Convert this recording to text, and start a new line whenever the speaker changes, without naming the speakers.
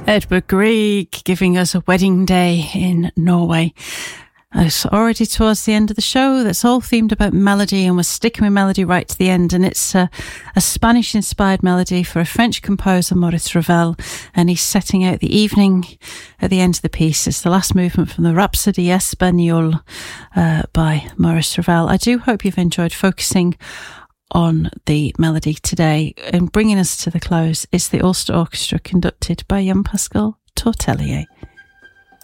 Edvard Grieg giving us a wedding day in Norway. It's already towards the end of the show. That's all themed about melody, and we're sticking with melody right to the end. And it's a Spanish-inspired melody for a French composer, Maurice Ravel, and he's setting out the evening at the end of the piece. It's the last movement from the Rhapsody Espagnole by Maurice Ravel. I do hope you've enjoyed focusing on the melody today. And bringing us to the close is the Ulster Orchestra, conducted by Jean-Pascal Tortelier.